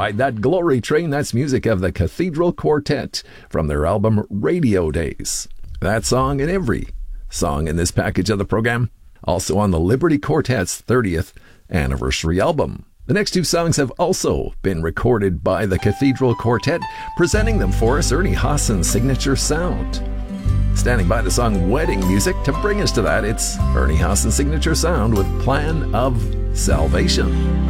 Ride That Glory Train. That's music of the Cathedral Quartet from their album Radio Days. That song and every song in this package of the program also on the Liberty Quartet's 30th anniversary album. The next two songs have also been recorded by the Cathedral Quartet. Presenting them for us, Ernie Haassen's signature sound. Standing by the song Wedding Music to bring us to that, it's Ernie Haassen's signature sound with Plan of Salvation.